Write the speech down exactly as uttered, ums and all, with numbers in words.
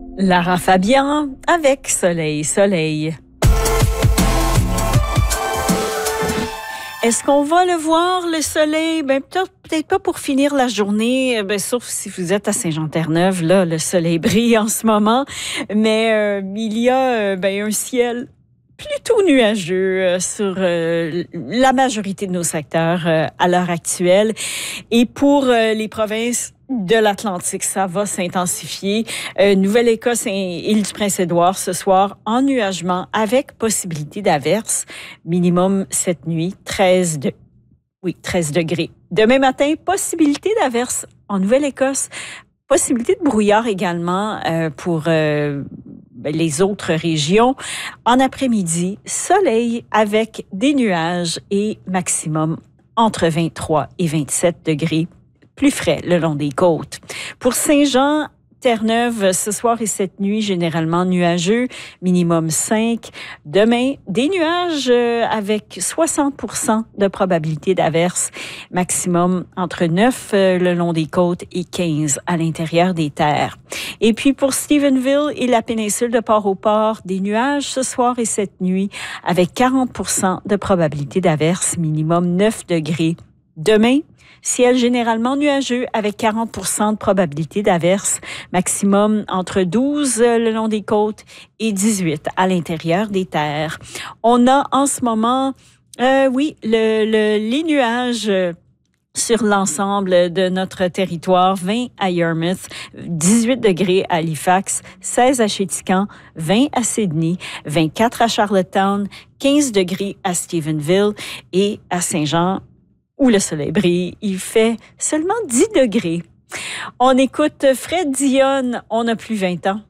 Lara Fabian avec Soleil, Soleil. Est-ce qu'on va le voir, le soleil? Ben, peut-être, peut-être pas pour finir la journée, ben, sauf si vous êtes à Saint-Jean-Terre-Neuve. Là, le soleil brille en ce moment. Mais euh, il y a euh, ben, un ciel plutôt nuageux euh, sur euh, la majorité de nos secteurs euh, à l'heure actuelle. Et pour euh, les provinces de l'Atlantique, ça va s'intensifier. Euh, Nouvelle-Écosse et île du Prince-Édouard ce soir, ennuagement avec possibilité d'averses. Minimum cette nuit, treize, de... oui, treize degrés. Demain matin, possibilité d'averses en Nouvelle-Écosse. Possibilité de brouillard également euh, pour euh, les autres régions. En après-midi, soleil avec des nuages et maximum entre vingt-trois et vingt-sept degrés. Plus frais le long des côtes. Pour Saint-Jean, Terre-Neuve, ce soir et cette nuit, généralement nuageux, minimum cinq. Demain, des nuages avec soixante pour cent de probabilité d'averse, maximum entre neuf le long des côtes et quinze à l'intérieur des terres. Et puis pour Stephenville et la péninsule de Port-au-Port, des nuages ce soir et cette nuit avec quarante pour cent de probabilité d'averse, minimum neuf degrés. Demain, ciel généralement nuageux avec quarante pour cent de probabilité d'averse, maximum entre douze le long des côtes et dix-huit à l'intérieur des terres. On a en ce moment, euh, oui, le, le, les nuages sur l'ensemble de notre territoire, vingt à Yarmouth, dix-huit degrés à Halifax, seize à Chéticamp, vingt à Sydney, vingt-quatre à Charlottetown, quinze degrés à Stephenville et à Saint-Jean, où le soleil brille, il fait seulement dix degrés. On écoute Fred Dionne, on n'a plus vingt ans.